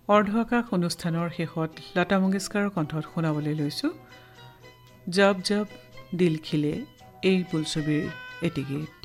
অৰ্ধআকাশ অনুষ্ঠানৰ শেষত লতা মংগেশকাৰৰ কণ্ঠত শুনাবলৈ লৈছোঁ জব জব দিল খিলে এই বোলছবিৰ এটি গীত।